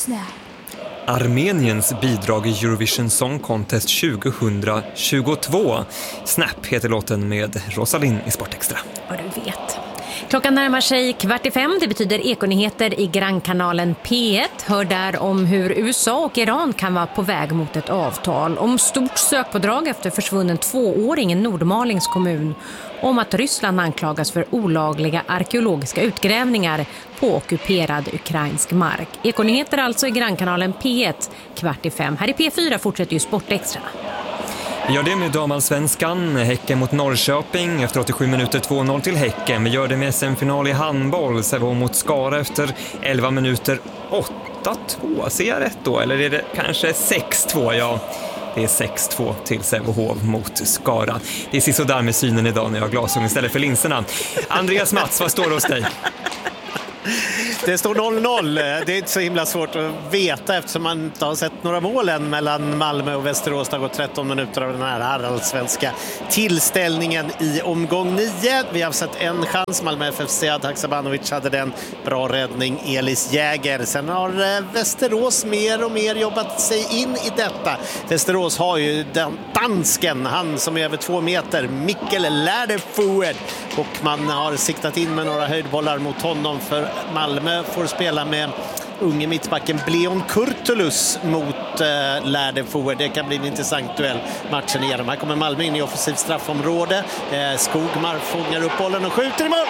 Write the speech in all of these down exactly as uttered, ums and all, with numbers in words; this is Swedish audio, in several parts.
Snap. Armeniens bidrag i Eurovision Song Contest tjugohundratjugotvå. Snap heter låten med Rosalind i Sportextra. Vad du vet. Klockan närmar sig kvart i fem. Det betyder ekonyheter i grannkanalen P ett. Hör där om hur U S A och Iran kan vara på väg mot ett avtal. Om stort sökpådrag efter försvunnen tvååring i Nordmalings kommun. Om att Ryssland anklagas för olagliga arkeologiska utgrävningar på ockuperad ukrainsk mark. Ekonyheter alltså i grannkanalen P ett kvart i fem. Här i P fyra fortsätter ju Sportextra. Vi gör det med damallsvenskan. Häcken mot Norrköping efter åttiosju minuter två noll till Häcken. Vi gör det med S M-final i handboll. Sävehof mot Skara efter elva minuter åtta två. Ser jag rätt då? Eller är det kanske sex två? Ja, det är sex två till Sävehof mot Skara. Det är sisådär med synen idag när jag har glasögon istället för linserna. Andreas Mats, vad står det hos dig? Det står noll noll. Det är inte så himla svårt att veta eftersom man inte har sett några mål än mellan Malmö och Västerås. Det har gått tretton minuter av den här allsvenska tillställningen i omgång nio. Vi har sett en chans. Malmö F F C, Haksabanovic hade den. Bra räddning, Elis Jäger. Sen har Västerås mer och mer jobbat sig in i detta. Västerås har ju den dansken, han som är över två meter, Mikkel Läderfuer. Och man har siktat in med några höjdbollar mot honom för Malmö får spela med unge mittbacken Bleon Kurtulus mot eh, Läderfuer. Det kan bli en intressant duell matchen igenom. Här kommer Malmö in i offensivt straffområde. Eh, Skogmar fångar upp bollen och skjuter i mål!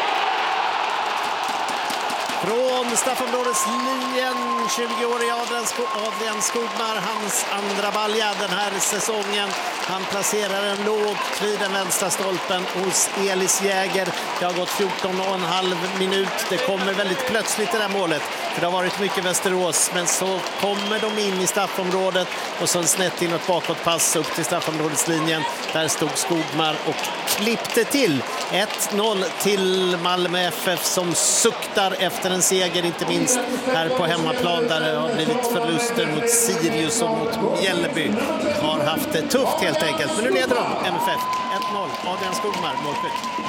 Från straffområdeslinjen, tjugo-årig Adrian Skogmar, hans andra balja den här säsongen. Han placerar en lågt vid den vänstra stolpen hos Elis Jäger. Det har gått fjorton och en halv minut. Det kommer väldigt plötsligt det där målet. För det har varit mycket Västerås, men så kommer de in i straffområdet och så en snett inåt bakåtpass upp till straffområdeslinjen. Där stod Skogmar och klippte till. ett noll till Malmö F F som suktar efter en seger, inte minst här på hemmaplan där det har blivit förluster mot Sirius och mot Mjällby. Har haft det tufft helt enkelt, men nu leder de M F F ett noll. Adrian Skogmar, målskytt.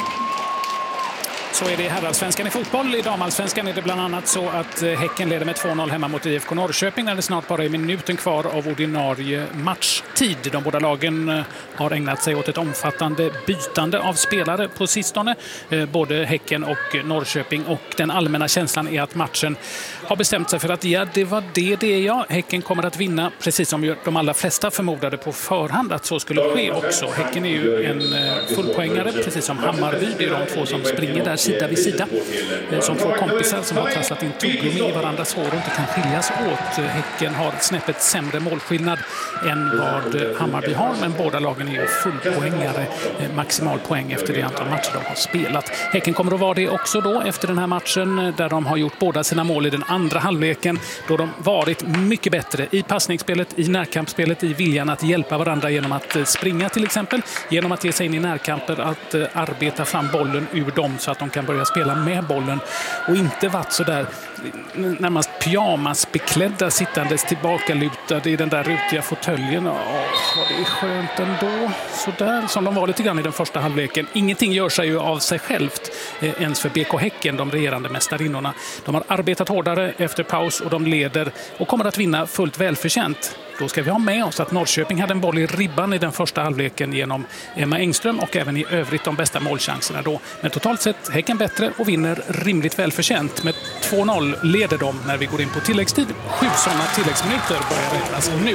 Så är det herrallsvenskan i fotboll. I damallsvenskan är det bland annat så att Häcken leder med två noll hemma mot I F K Norrköping när det snart bara är minuten kvar av ordinarie matchtid. De båda lagen har ägnat sig åt ett omfattande bytande av spelare på sistone. Både Häcken och Norrköping, och den allmänna känslan är att matchen har bestämt sig för att ja, det var det det är jag. Häcken kommer att vinna, precis som de allra flesta förmodade på förhand att så skulle ske också. Häcken är ju en fullpoängare, precis som Hammarby. Det är de två som springer där sida vid sida. Som två kompisar som har trasslat in tuggummi i varandras hår och inte kan skiljas åt. Häcken har snäppet sämre målskillnad än vad Hammarby har, men båda lagen är ju fullpoängare, maximal poäng efter det antal matcher de har spelat. Häcken kommer att vara det också då efter den här matchen, där de har gjort båda sina mål i den andra halvleken, då de varit mycket bättre i passningsspelet, i närkampsspelet, i viljan att hjälpa varandra genom att springa till exempel, genom att ge sig in i närkamper, att arbeta fram bollen ur dem så att de kan börja spela med bollen och inte varit så där närmast pyjamasbeklädda sittandes tillbakalutade i den där rutiga fåtöljen. Åh, vad det är skönt ändå. Så där som de var lite grann i den första halvleken. Ingenting gör sig ju av sig självt eh, ens för B K Häcken, de regerande mästarinnorna. De har arbetat hårdare efter paus och de leder och kommer att vinna fullt välförtjänt. Då ska vi ha med oss att Norrköping hade en boll i ribban i den första halvleken genom Emma Engström och även i övrigt de bästa målchanserna då. Men totalt sett Häcken bättre och vinner rimligt välförtjänt. Med två noll leder de när vi går in på tilläggstid. Sju sådana tilläggsminuter börjar räknas nu.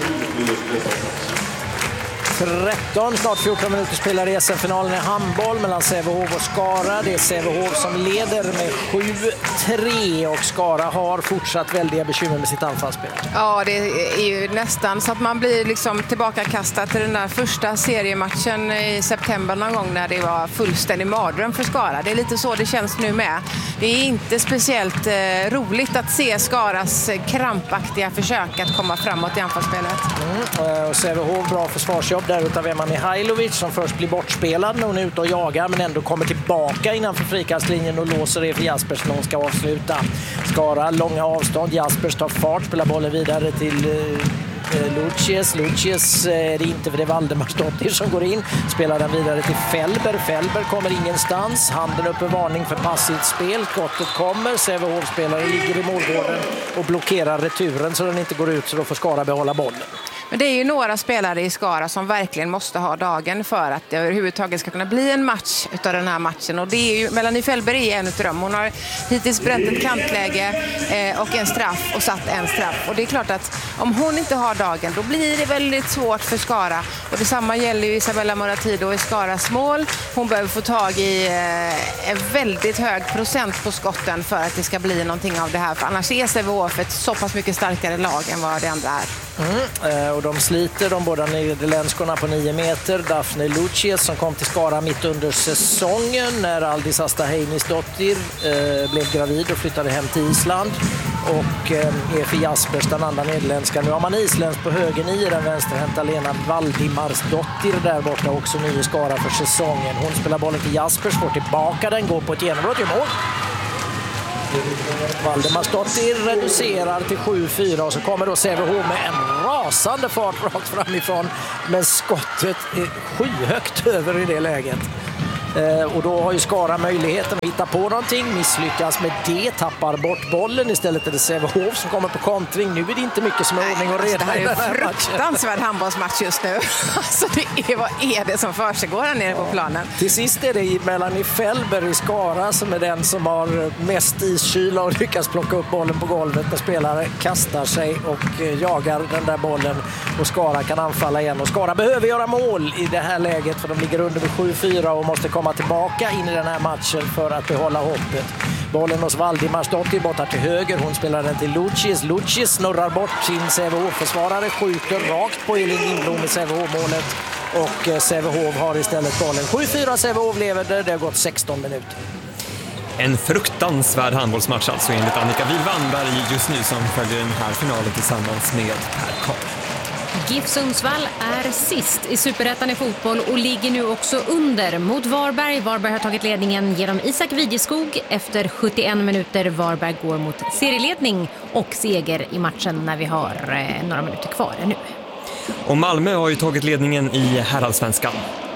tretton, snart fjorton minuter spelar i S M-finalen i handboll mellan Sävehof och Skara. Det är Sävehof som leder med sju tre och Skara har fortsatt väldiga bekymmer med sitt anfallsspel. Ja, det är ju nästan så att man blir liksom tillbakakastad till den där första seriematchen i september någon gång när det var fullständig mardröm för Skara. Det är lite så det känns nu med. Det är inte speciellt eh, roligt att se Skaras krampaktiga försök att komma framåt i anfallsspelet. Mm, och Sävehof bra försvarsjobb där utav Emma Mihailovic som först blir bortspelad när hon är ute och jagar men ändå kommer tillbaka innanför frikastlinjen och låser det för Jaspers när hon ska avsluta. Skara långa avstånd, Jaspers tar fart, spelar bollen vidare till Lucius. Lucius är det inte, för det är Valdemarsdottir som går in. Spelar den vidare till Fällberg. Fällberg kommer ingenstans. Handen upp en varning för passivt spel. Skottet kommer. Sävehof-spelare ligger i målgården och blockerar returen så den inte går ut, så då får Skara behålla bollen. Men det är ju några spelare i Skara som verkligen måste ha dagen för att det överhuvudtaget ska kunna bli en match utav den här matchen. Och det är ju, Melanie Fällberg är en utav dem. Hon har hittills brett ett kantläge eh, och en straff och satt en straff. Och det är klart att om hon inte har dagen, då blir det väldigt svårt för Skara. Och detsamma gäller ju Isabella Moratido i Skaras mål. Hon behöver få tag i eh, en väldigt hög procent på skotten för att det ska bli någonting av det här. För annars är Sävehof ett så pass mycket starkare lag än vad det andra är. Mm, och de sliter de båda nederländskorna på nio meter. Daphne Lucius som kom till Skara mitt under säsongen när Aldis Astaheinisdottir eh, blev gravid och flyttade hem till Island. Och eh, Efi Jaspers, den andra nederländska. Nu har man isländsk på höger nio, den vänsterhänta Lena Valdimarsdottir där borta, också ny i Skara för säsongen. Hon spelar bollen till Jaspers, får tillbaka den, går på ett genombrott i mål. Valdemarsdottir reducerar till sju fyra och så kommer då Sävehof med en rasande fart rakt framifrån, men skottet är skyhögt över i det läget. Eh, och då har ju Skara möjligheten att hitta på någonting, misslyckas med det, tappar bort bollen. Istället är det Sävehof som kommer på kontring. Nu är det inte mycket som är ordning och reda. Det här är en fruktansvärd handbollsmatch just nu. Alltså det är, vad är det som försiggår här nere på planen? Till sist är det Melanie Fällberg i Skara som är den som har mest iskyla och lyckas plocka upp bollen på golvet när spelare kastar sig och jagar den där bollen, och Skara kan anfalla igen. Och Skara behöver göra mål i det här läget, för de ligger under med sju fyra och måste komma tillbaka in i den här matchen för att behålla hoppet. Bollen hos Valdimarsdottir borta till höger. Hon spelar den till Lucius. Lucius snurrar bort sin Sävehof-försvarare, skjuter rakt på Elin Lindblom i Sävehof-målet. Och Sävehof har istället bollen. sju fyra Sävehof lever det. Det har gått sexton minuter. En fruktansvärd handbollsmatch alltså enligt Annika Wilvanberg just nu, som följer den här finalen tillsammans med Per Karl. GIF Sundsvall är sist i Superettan i fotboll och ligger nu också under mot Varberg. Varberg har tagit ledningen genom Isak Widjeskog efter sjuttioen minuter. Varberg går mot serieledning och seger i matchen när vi har eh, några minuter kvar nu. Och Malmö har ju tagit ledningen i herrallsvenskan.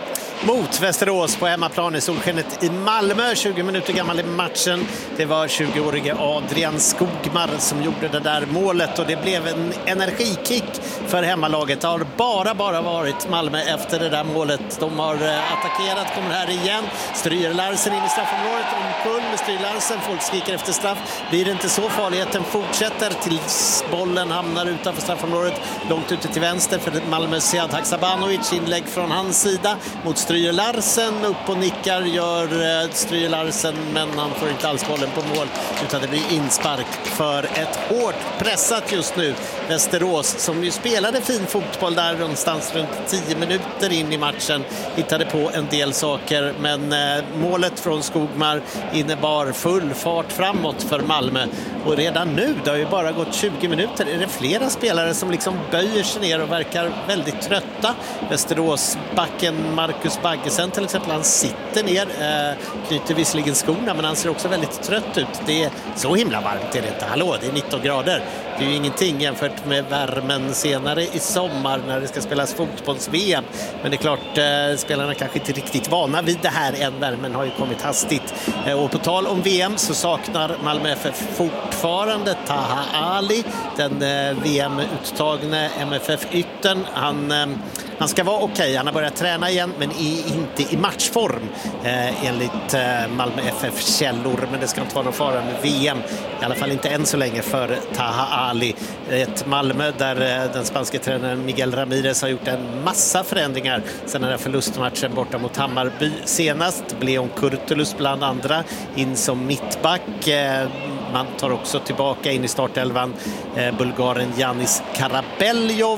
Mot Västerås på hemmaplan i solskenet i Malmö, tjugo minuter gammal i matchen. Det var tjugoårige Adrian Skogmar som gjorde det där målet, och det blev en energikick för hemmalaget. Det har bara, bara varit Malmö efter det där målet. De har attackerat, kommer här igen. Stryger Larsen in i straffområdet, omkull med Stryger Larsen. Folk skriker efter straff. Blir det inte så, farligheten fortsätter tills bollen hamnar utanför straffområdet. Långt ute till vänster för Malmös Sead Haksabanovic. Inlägg från hans sida mot Stryger Larsen, upp och nickar gör eh, Stryger Larsen, men han får inte alls bollen på mål, utan det blir inspark för ett hårt pressat just nu Västerås, som ju spelade fin fotboll där någonstans runt tio minuter in i matchen, hittade på en del saker, men eh, målet från Skogmar innebar full fart framåt för Malmö. Och redan nu, det har ju bara gått tjugo minuter, är det flera spelare som liksom böjer sig ner och verkar väldigt trötta. Västerås backen Marcus Baggesen till exempel, han sitter ner, eh, knyter visserligen skorna, men han ser också väldigt trött ut. Det är så himla varmt, är det inte? Hallå, det är nitton grader. Det är ju ingenting jämfört med värmen senare i sommar när det ska spelas fotbolls-V M. Men det är klart, eh, spelarna kanske inte riktigt vana vid det här än. Värmen har ju kommit hastigt. Eh, och på tal om V M så saknar Malmö F F fortfarande Taha Ali, den eh, V M-uttagne M F F-yttern. Han... Eh, Han ska vara okej, okay. Han har börjat träna igen, men är inte i matchform eh, enligt eh, Malmö F F-källor. Men det ska inte vara någon fara med V M, i alla fall inte än så länge för Taha Ali. Ett Malmö där eh, den spanska tränaren Miguel Ramirez har gjort en massa förändringar sedan den här förlustmatchen borta mot Hammarby senast. Leon Kurtulus bland andra in som mittback. Eh, Man tar också tillbaka in i startelvan eh, bulgaren Janis Karabeljov,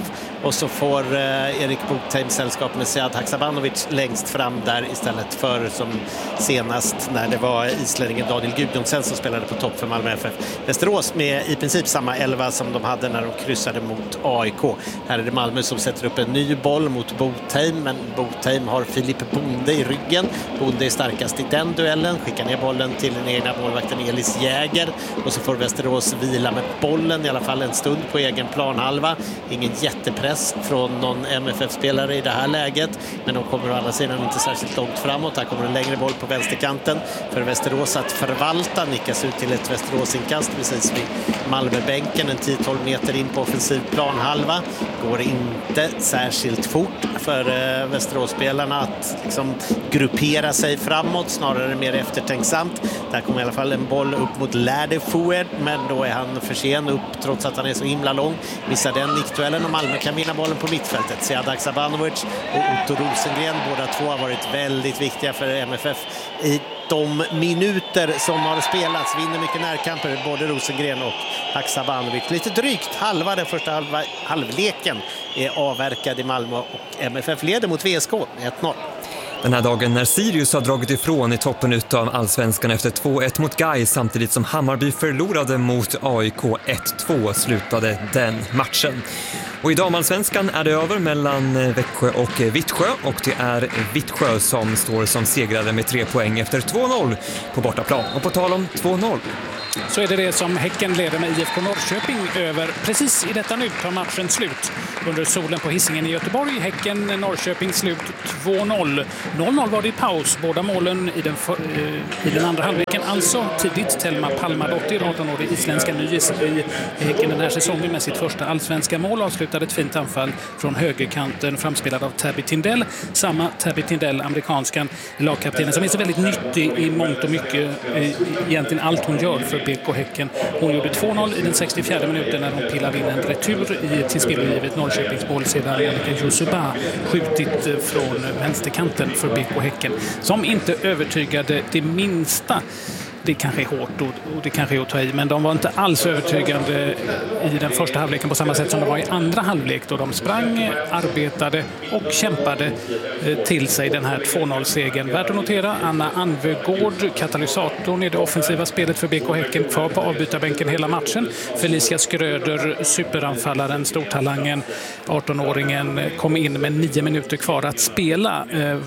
och så får eh, Erik Botheim sällskap med Sead Haksabanovic längst fram där istället för som senast när det var islänningen Daniel Gudjonsen som spelade på topp för Malmö F F. Västerås med i princip samma elva som de hade när de kryssade mot A I K. Här är det Malmö som sätter upp en ny boll mot Botheim, men Botheim har Filip Bonde i ryggen. Bonde är starkast i den duellen, skickar ner bollen till den egna målvakten Elis Jäger och så får Västerås vila med bollen i alla fall en stund på egen planhalva. Ingen jättepress från någon M F F-spelare i det här läget, men de kommer å andra sidan inte särskilt långt framåt. Här kommer en längre boll på vänsterkanten för Västerås att förvalta, nickas ut till ett Västeråsinkast precis vid Malmöbänken, en tio tolv meter in på offensiv planhalva. Går inte särskilt fort för eh, Västeråsspelarna att liksom gruppera sig framåt, snarare mer eftertänksamt. Där kommer i alla fall en boll upp mot Lärdefoued, men då är han för sen upp trots att han är så himla lång. Missar den nickduellen och Malmö kan vinna bollen på mittfältet. Sead Haksabanovic och Otto Rosengren, båda två har varit väldigt viktiga för M F F i de minuter som har spelats. Vinner mycket närkamper, både Rosengren och Haksabanovic. Lite drygt halva den första halva, halvleken är avverkad i Malmö och M F F leder mot V S K med ett noll. Den här dagen när Sirius har dragit ifrån i toppen utav Allsvenskan efter två ett mot Gais samtidigt som Hammarby förlorade mot A I K ett två slutade den matchen. Och i damallsvenskan är det över mellan Växjö och Vittsjö och det är Vittsjö som står som segrare med tre poäng efter två noll på bortaplan. Och på tal om två noll så är det det som Häcken leder med I F K Norrköping över. Precis i detta nu tar matchen slut under solen på Hisingen i Göteborg. Häcken-Norrköping slut två noll. noll noll var det i paus. Båda målen i den, för, i den andra halvleken. Alltså tidigt Telma Palmadottir, arton-årig isländska nyis i Häcken den här säsongen med sitt första allsvenska mål. Avslutade ett fint anfall från högerkanten framspelad av Tabby Tindell. Samma Tabby Tindell, amerikanskan lagkaptenen som är så väldigt nyttig i mångt och mycket. Egentligen allt hon gör för B K Häcken. Hon gjorde två noll i den sextiofjärde minuten när hon pillade in en retur i till spelogivet Norrköpingsboll sedan Monica Josuba skjutit från vänsterkanten för B K Häcken. Som inte övertygade det minsta. Det kanske är hårt och det kanske är att ta i, men de var inte alls övertygande i den första halvleken på samma sätt som de var i andra halvlek då de sprang, arbetade och kämpade till sig den här två noll-segern. Värt att notera, Anna Anvegård, katalysatorn i det offensiva spelet för B K Häcken, kvar på avbytarbänken hela matchen. Felicia Skröder, superanfallaren, stortalangen, arton-åringen, kom in med nio minuter kvar att spela.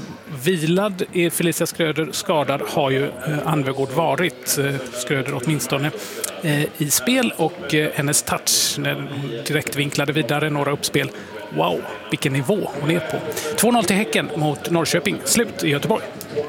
Vilad är Felicia Skröder, skadad har ju Anvegård varit. Skröder åtminstone i spel och hennes touch när hon direkt vinklade vidare några uppspel. Wow, vilken nivå hon är på. två noll till Häcken mot Norrköping. Slut i Göteborg.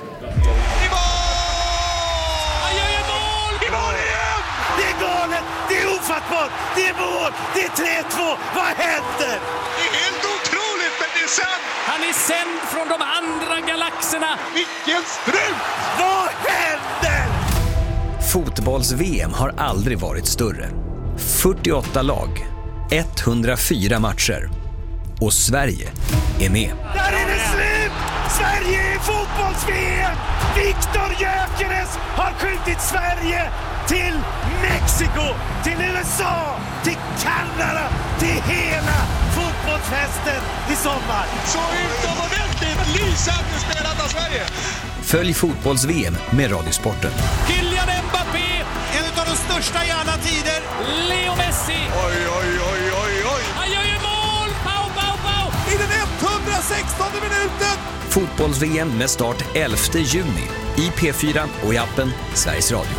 Det är ofattbart! Det är mål! Det är tre två! Vad händer? Det är helt otroligt, men det är sant! Han är sänd från de andra galaxerna! Vilken strut! Vad händer? Fotbolls-V M har aldrig varit större. fyrtioåtta lag, etthundrafyra matcher. Och Sverige är med. Där är det slut! Sverige är fotbolls-V M! Viktor Gyökeres har skjutit Sverige till Mexiko, till U S A, till Kanada, till hela fotbollsfesten i sommar. Så utomordentligt lysande spelat av Sverige. Följ fotbolls-V M med Radiosporten. Kylian Mbappé, En av de största i alla tider. Leo Messi. Oj, oj, oj, oj, oj. Han gör ju mål! Pau, pau, pau! I den etthundrasextonde minuten. Fotbolls-V M med start elfte juni i P fyra och i appen Sveriges Radio.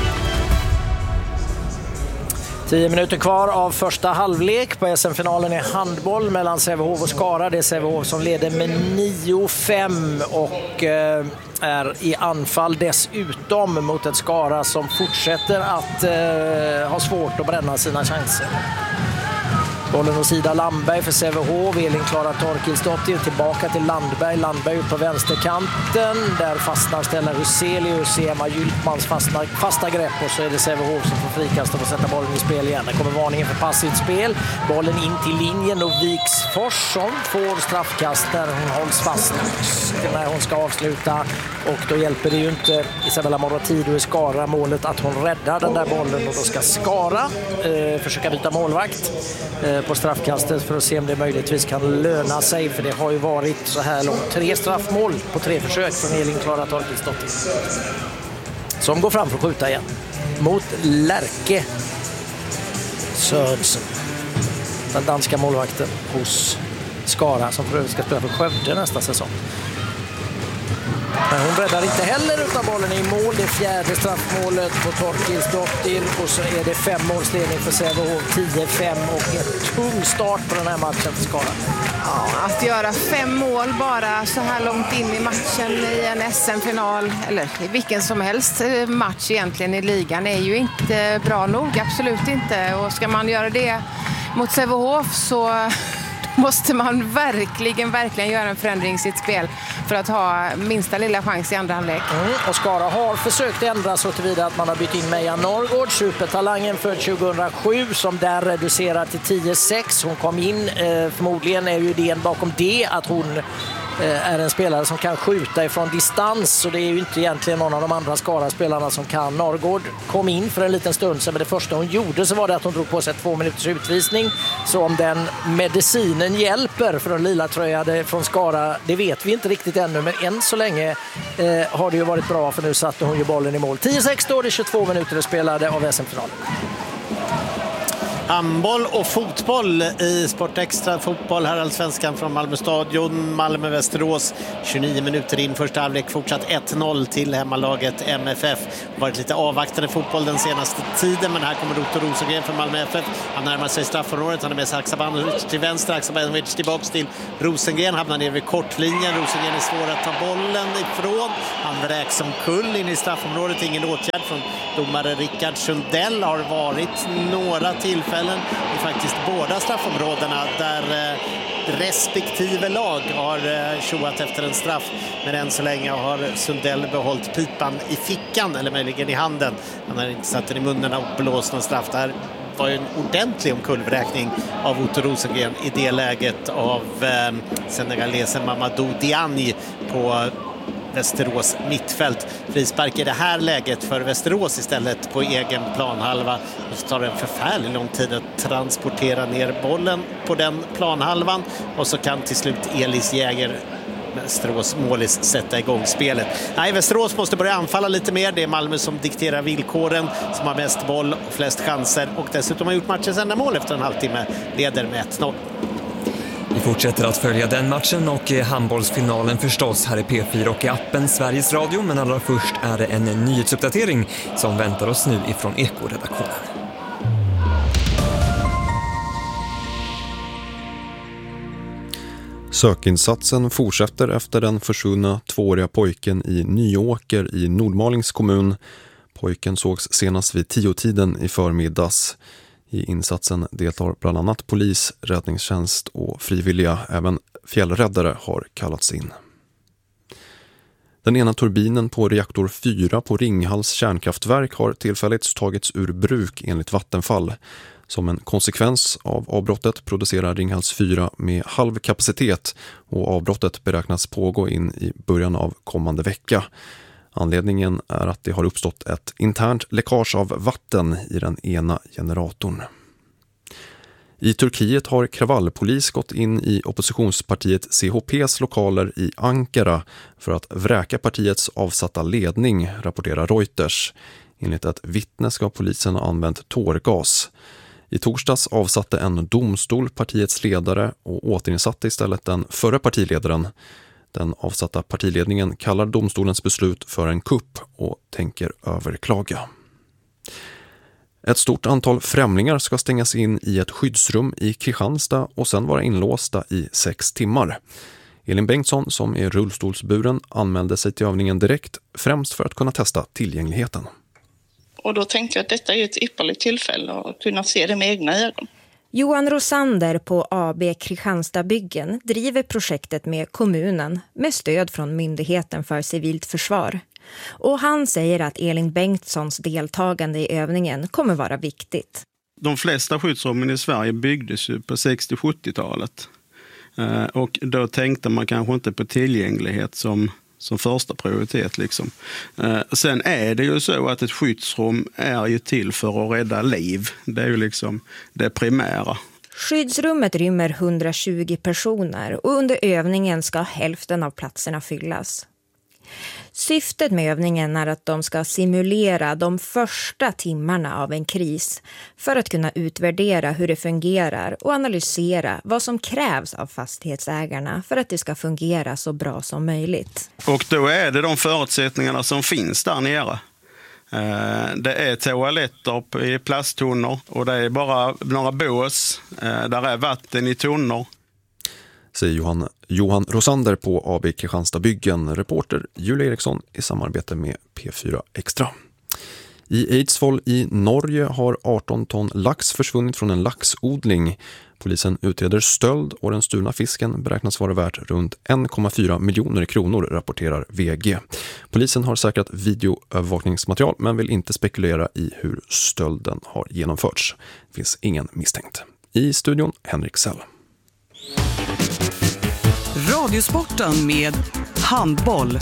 Tio minuter kvar av första halvlek på S M-finalen i handboll mellan Sävehof och Skara. Det är Sävehof som leder med nio fem och eh, är i anfall dessutom mot ett Skara som fortsätter att eh, ha svårt att bränna sina chanser. Bollen hos Ida Landberg för Sävehof. Elin Klara Torkilsdottir tillbaka till Landberg. Landberg ut på vänsterkanten. Där fastnar Stella Huselius. Emma Gyltmans fastnar, fasta grepp. Och så är det Sävehof som får frikast och får sätta bollen i spel igen. Det kommer varningen för passivt spel. Bollen in till linjen och Viksfors som får straffkast när hon hålls fast när hon ska avsluta. Och då hjälper det ju inte Isabella Moratido i Skara målet att hon räddar den där bollen. Och då ska Skara eh, försöka byta målvakt. Eh, på straffkastet för att se om det möjligtvis kan löna sig, för det har ju varit så här långt tre straffmål på tre försök från Elin Klara Torkelsdottir, som går fram för att skjuta igen mot Lärke Sörensen, den danska målvakten hos Skara, som för övrigt ska spela för Skövde nästa säsong. Men hon räddar inte heller utan bollen i mål. Det fjärde straffmålet på Torkelsdottir, och så är det fem målsledning för Sävehof, tio fem, och en tung start på den här matchen för Skara. Ja, att göra fem mål bara så här långt in i matchen i en S M-final, eller i vilken som helst match egentligen i ligan, är ju inte bra nog, absolut inte. Och ska man göra det mot Sävehof så måste man verkligen, verkligen göra en förändring i sitt spel för att ha minsta lilla chans i andra halvlek. Mm, och Skara har försökt ändra så tillvida att man har bytt in Meja Norrgård, supertalangen för tjugohundrasju, som där reducerar till tio sex. Hon kom in, eh, förmodligen är ju idén bakom det att hon är en spelare som kan skjuta ifrån distans, så det är ju inte egentligen någon av de andra Skara-spelarna som kan. Norrgård kom in för en liten stund sedan, men det första hon gjorde så var det att hon drog på sig två minuters utvisning. Så om den medicinen hjälper för de lila tröjade från Skara, det vet vi inte riktigt ännu, men än så länge eh, har det ju varit bra, för nu satte hon ju bollen i mål. tio sex står det, tjugotvå minuter spelade av S M-finalen. Handboll och fotboll i Sport Extra. Fotboll här, Allsvenskan från Malmö stadion. Malmö-Västerås, tjugonio minuter in första halvlek, fortsatt ett noll till hemmalaget M F F. Varit lite avvaktande fotboll den senaste tiden, men här kommer Otto Rosengren från Malmö F F. Han närmar sig straffområdet, han är med sig Haksabanovic till vänster, Haksabanovic tillbaks till Rosengren, hamnar ner vid kortlinjen. Rosengren är svår att ta bollen ifrån. Han vräks som kull in i straffområdet, ingen åtgärd från domare Rickard Sundell. Har varit några tillfällen i faktiskt båda straffområdena där eh, respektive lag har eh, tjoat efter en straff, men än så länge har Sundell behållit pipan i fickan, eller möjligen i handen. Han har inte satt den i munnen och blåst någon straff. Där var ju en ordentlig omkullvräkning av Otto Rosengren i det läget av eh, senegalesen Mamadou Diagne på Västerås mittfält. Frispark i det här läget för Västerås istället på egen planhalva. Det tar en förfärligt lång tid att transportera ner bollen på den planhalvan, och så kan till slut Elis Jäger, Västerås målis, sätta igång spelet. Nej, Västerås måste börja anfalla lite mer. Det är Malmö som dikterar villkoren, som har mest boll och flest chanser, och dessutom har gjort matchens enda mål efter en halvtimme. Leder med ett noll. Vi fortsätter att följa den matchen och handbollsfinalen förstås här i P fyra och i appen Sveriges Radio, men allra först är det en nyhetsuppdatering som väntar oss nu ifrån Eko-redaktionen. Sökinsatsen fortsätter efter den försvunna tvååriga pojken i Nyåker i Nordmalings kommun. Pojken sågs senast vid tiotiden i förmiddags. I insatsen deltar bland annat polis, räddningstjänst och frivilliga. Även fjällräddare har kallats in. Den ena turbinen på reaktor fyra på Ringhals kärnkraftverk har tillfälligt tagits ur bruk enligt Vattenfall. Som en konsekvens av avbrottet producerar Ringhals fyra med halv kapacitet, och avbrottet beräknas pågå in i början av kommande vecka. Anledningen är att det har uppstått ett internt läckage av vatten i den ena generatorn. I Turkiet har kravallpolis gått in i oppositionspartiet C H P:s lokaler i Ankara för att vräka partiets avsatta ledning, rapporterar Reuters. Enligt ett vittne ska polisen ha använt tårgas. I torsdags avsatte en domstol partiets ledare och återinsatte istället den förra partiledaren. Den avsatta partiledningen kallar domstolens beslut för en kupp och tänker överklaga. Ett stort antal främlingar ska stängas in i ett skyddsrum i Kristianstad och sen vara inlåsta i sex timmar. Elin Bengtsson, som är rullstolsburen, anmälde sig till övningen direkt, främst för att kunna testa tillgängligheten. Och då tänkte jag att detta är ett ypperligt tillfälle att kunna se det med egna ögon. Johan Rosander på A B Kristianstad Byggen driver projektet med kommunen med stöd från Myndigheten för civilt försvar. Och han säger att Elin Bengtssons deltagande i övningen kommer vara viktigt. De flesta skyddsrummen i Sverige byggdes ju på sextio-sjuttiotalet. Och då tänkte man kanske inte på tillgänglighet som, som första prioritet. Liksom. Sen är det ju så att ett skyddsrum är ju till för att rädda liv. Det är ju liksom det primära. Skyddsrummet rymmer hundratjugo personer och under övningen ska hälften av platserna fyllas. Syftet med övningen är att de ska simulera de första timmarna av en kris för att kunna utvärdera hur det fungerar och analysera vad som krävs av fastighetsägarna för att det ska fungera så bra som möjligt. Och då är det de förutsättningarna som finns där nere. Det är toaletter i plasttunnor och det är bara några bås. Där är vatten i tunnor. Säger Johan, Johan Rosander på A B Kristianstad Byggen, reporter Julia Eriksson i samarbete med P fyra Extra. I Eidsvoll i Norge har arton ton lax försvunnit från en laxodling. Polisen utreder stöld och den stulna fisken beräknas vara värt runt en komma fyra miljoner kronor, rapporterar V G. Polisen har säkrat videoövervakningsmaterial men vill inte spekulera i hur stölden har genomförts. Det finns ingen misstänkt. I studion Henrik Sell. Radiosporten med handboll.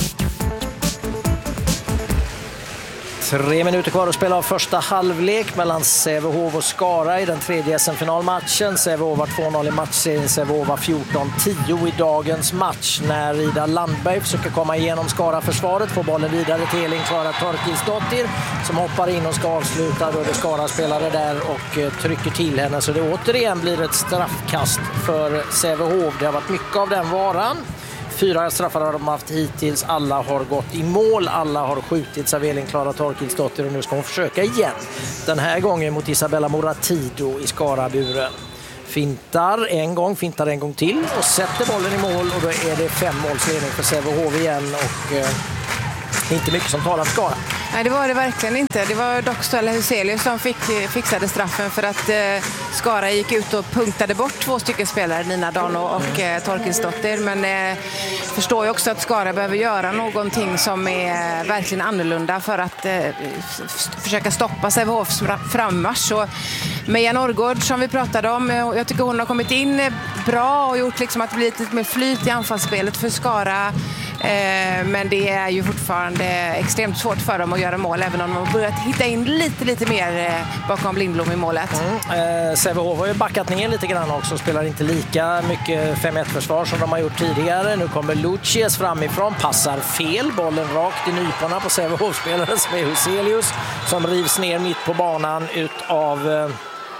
Tre minuter kvar att spela av första halvlek mellan Sävehof och Skara i den tredje S M-finalmatchen. Sävehof var två noll i matchserien, Sävehof var fjorton tio i dagens match. När Ida Landberg försöker komma igenom Skara-försvaret får bollen vidare till Elin Klara Torkilsdottir som hoppar in och ska avsluta. Då är det Skara-spelare där och trycker till henne, så det återigen blir ett straffkast för Sävehof. Det har varit mycket av den varan. Fyra straffar har de haft hittills. Alla har gått i mål. Alla har skjutits av Elin Klara Torkilsdottir och nu ska hon försöka igen. Den här gången mot Isabella Moratido i Skaraburen. Fintar en gång, fintar en gång till och sätter bollen i mål och då är det fem målsledning för Sävehof igen och eh, inte mycket som talar för Skara. Nej, det var det verkligen inte. Det var dock Stella Huselius som fick, fixade straffen för att eh, Skara gick ut och punktade bort två stycken spelare, Nina Dano och eh, Torkilsdottir. Men eh, förstår ju också att Skara behöver göra någonting som är verkligen annorlunda för att eh, f- försöka stoppa Sävehofs frammarsch. Och Meja Norrgård som vi pratade om, jag tycker hon har kommit in bra och gjort liksom att det blir lite mer flyt i anfallsspelet för Skara. Eh, men det är ju fortfarande extremt svårt för dem att göra mål, även om de har börjat hitta in lite, lite mer eh, bakom Lindblom i målet. Mm. Eh, Sävehof har ju backat ner lite grann också, spelar inte lika mycket fem ett-försvar som de har gjort tidigare. Nu kommer Lucius framifrån, passar fel, bollen rakt i nyporna på Sävehof-spelaren som är Huselius, som rivs ner mitt på banan ut av... Eh,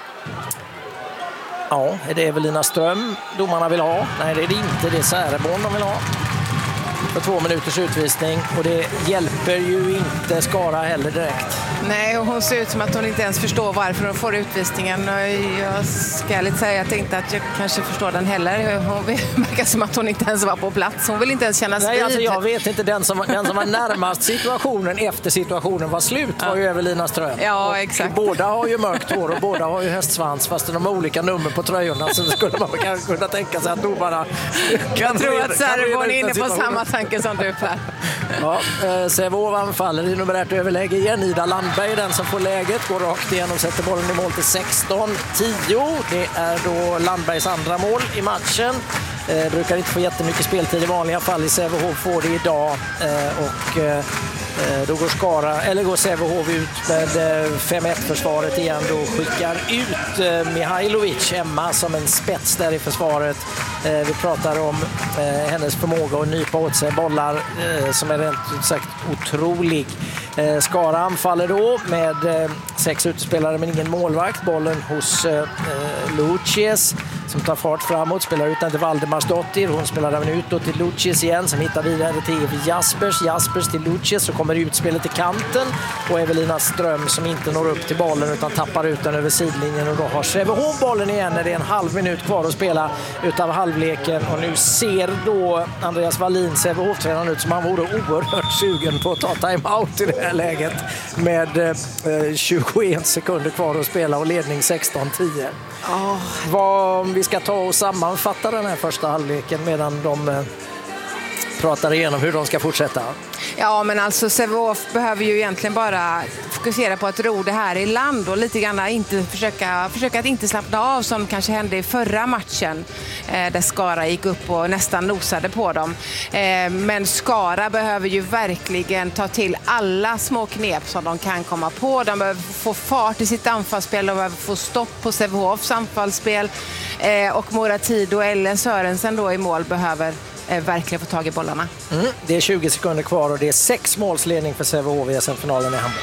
ja, är det Evelina Ström domarna vill ha? Nej, det är det inte, det är Säreborn de vill ha. För två minuters utvisning och det hjälper ju inte Skara heller direkt. Nej, och hon ser ut som att hon inte ens förstår varför hon får utvisningen. Jag ska lite säga att jag inte att jag kanske förstår den heller. Hon verkar som att hon inte ens var på plats. Hon vill inte ens känna strid. Nej, alltså jag vet inte. Den som, den som var närmast situationen efter situationen var slut var ju Evelina Ström. Ja, och exakt. Båda har ju mörkt hår och båda har ju hästsvans fast de har olika nummer på tröjorna, så skulle man kanske kunna tänka sig att domarna jag tror att Säreborn är inne på samma tanke som du Per. Ja, eh, Sävehof anfaller i numerärt överläge igen. Ida Landberg den som får läget, går rakt igen och sätter bollen i mål till sexton tio. Det är då Landbergs andra mål i matchen. Eh, brukar inte få jättemycket speltid i vanliga fall. I Sävehof får det idag eh, och eh, då går Skara, eller går Sävehof ut med fem ett-försvaret igen. Då skickar ut eh, Mihailovic, Emma, som en spets där i försvaret. Eh, vi pratar om eh, hennes förmåga att nypa åt sig bollar eh, som är rent ut sagt otrolig. Eh, Skara anfaller då med eh, sex utspelare men ingen målvakt. Bollen hos eh, Lucius som tar fart framåt, spelar ut den till Valdemarsdottir. Hon spelar även ut då till Lucius igen som hittar vidare till Jaspers. Jaspers till Lucius, så kommer utspelet till kanten och Evelina Ström som inte når upp till bollen utan tappar ut den över sidlinjen och då har Sävehof bollen igen när det är en halv minut kvar att spela utav halvleken. Och nu ser då Andreas Wallin, Sävehof-tränaren, ut som han vore oerhört sugen på att ta timeout i det här läget med eh, tjugoen sekunder kvar att spela och ledning sexton tio. Oh. Vad vi ska ta och sammanfatta den här första halvleken medan de eh, pratar igenom hur de ska fortsätta. Ja, men alltså Sävehof behöver ju egentligen bara fokusera på att ro det här i land och lite grann inte försöka, försöka att inte slappna av som kanske hände i förra matchen eh, där Skara gick upp och nästan nosade på dem. Eh, men Skara behöver ju verkligen ta till alla små knep som de kan komma på. De behöver få fart i sitt anfallsspel, de behöver få stopp på Sävehofs anfallsspel eh, och Moratid och Ellen Sörensen då i mål behöver eh, verkligen få tag i bollarna. Mm, det är tjugo sekunder kvar och det är sex målsledning för Sävehof i S M-finalen i handboll.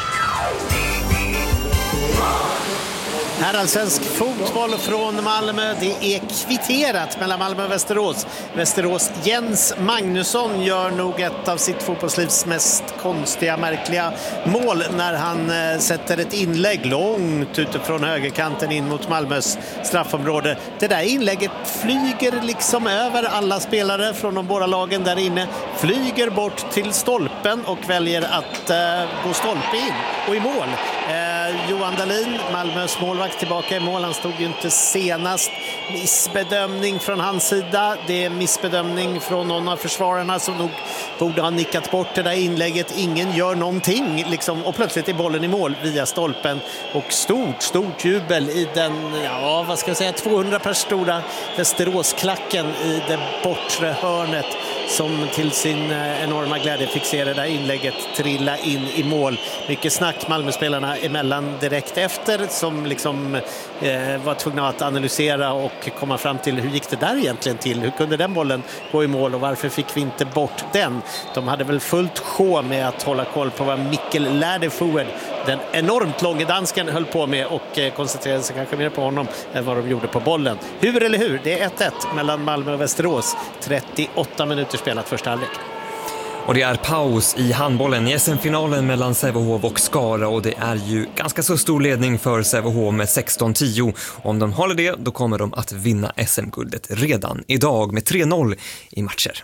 Herrallsvensk fotboll från Malmö. Det är kvitterat mellan Malmö och Västerås. Västerås Jens Magnusson gör nog ett av sitt fotbollslivs mest konstiga, märkliga mål när han eh, sätter ett inlägg långt utifrån högerkanten in mot Malmös straffområde. Det där inlägget flyger liksom över alla spelare från de båda lagen där inne. Flyger bort till stolpen och väljer att eh, gå stolpe in och i mål. Eh, Johan Dahlin, Malmös målvakt, tillbaka i mål. Han stod ju inte senast. Missbedömning från hans sida. Det är missbedömning från någon av försvararna som nog borde ha nickat bort det där inlägget. Ingen gör någonting liksom, och plötsligt är bollen i mål via stolpen. Och stort, stort jubel i den, ja vad ska jag säga, tvåhundra pers stora Västeråsklacken i det bortre hörnet som till sin enorma glädje fick se det där inlägget trilla in i mål. Mycket snack Malmöspelarna emellan direkt efter som liksom eh, var tvungna att analysera och komma fram till hur gick det där egentligen till? Hur kunde den bollen gå i mål och varför fick vi inte bort den? De hade väl fullt sjå med att hålla koll på vad Mikkel Lärdefued, den enormt långa dansken, höll på med och eh, koncentrerade sig kanske mer på honom än vad de gjorde på bollen. Hur eller hur? Det är ett ett mellan Malmö och Västerås. trettioåtta minuter spelat första halvlek. Och det är paus i handbollen i S M-finalen mellan Sävehof och Skara och det är ju ganska så stor ledning för Sävehof med sexton tio. Om de håller det, då kommer de att vinna S M-guldet redan idag med tre noll i matcher.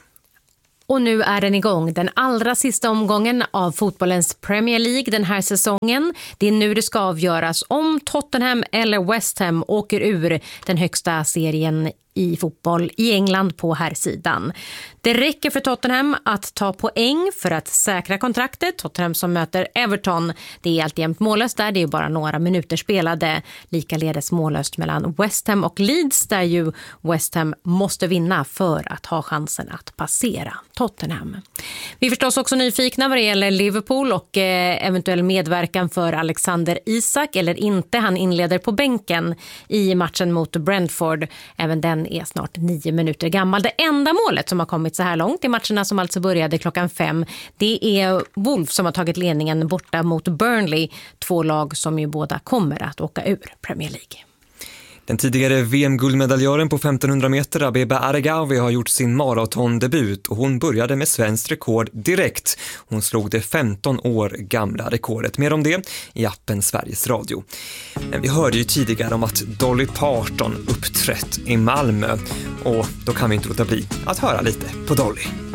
Och nu är den igång, den allra sista omgången av fotbollens Premier League den här säsongen. Det är nu det ska avgöras om Tottenham eller West Ham åker ur den högsta serien i fotboll i England på här sidan. Det räcker för Tottenham att ta poäng för att säkra kontraktet. Tottenham som möter Everton, det är alltjämt mållöst där, det är bara några minuter spelade. Likaledes mållöst mellan West Ham och Leeds där ju West Ham måste vinna för att ha chansen att passera Tottenham. Vi är förstås också nyfikna vad det gäller Liverpool och eh, eventuell medverkan för Alexander Isak eller inte. Han inleder på bänken i matchen mot Brentford. Även den är snart nio minuter gammal. Det enda målet som har kommit så här långt i matcherna som alltså började klockan fem, det är Wolves som har tagit ledningen borta mot Burnley. Två lag som ju båda kommer att åka ur Premier League. Den tidigare V M-guldmedaljören på femtonhundra meter, Abeba Aregawi, har gjort sin maratondebut och hon började med svenskt rekord direkt. Hon slog det femton år gamla rekordet. Mer om det i appen Sveriges Radio. Men vi hörde ju tidigare om att Dolly Parton uppträtt i Malmö och då kan vi inte låta bli att höra lite på Dolly.